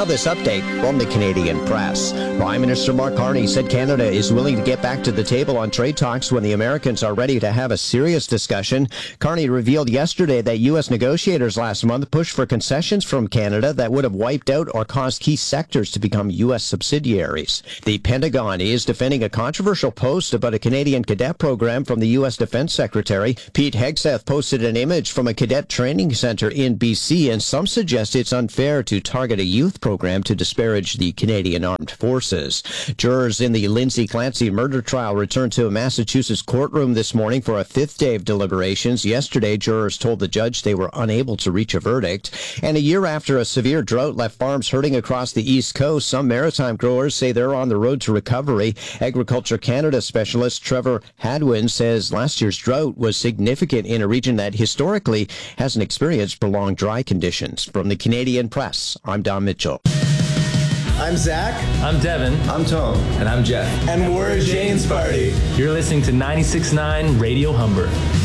this update from the Canadian Press. Prime Minister Mark Carney said Canada is willing to get back to the table on trade talks when the Americans are ready to have a serious discussion. Carney revealed yesterday that U.S. negotiators last month pushed for concessions from Canada that would have wiped out or caused key sectors to become U.S. subsidiaries. The Pentagon is defending a controversial post about a Canadian cadet program from the U.S. Defense Secretary. Pete Hegseth posted an image from a cadet training center in BC, and some suggest it's unfair to target a youth program to disparage the Canadian Armed Forces. Jurors in the Lindsay Clancy murder trial returned to a Massachusetts courtroom this morning for a fifth day of deliberations. Yesterday, jurors told the judge they were unable to reach a verdict. And a year after a severe drought left farms hurting across the East Coast, some maritime growers say they're on the road to recovery. Agriculture Canada specialist Trevor Hadwin says last year's drought was significant in a region that historically hasn't experienced prolonged dry conditions. From the Canadian Press, I'm Don Mitchell. I'm Zach. I'm Devin. I'm Tom. And I'm Jeff. And we're Jane's Party. You're listening to 96.9 Radio Humber.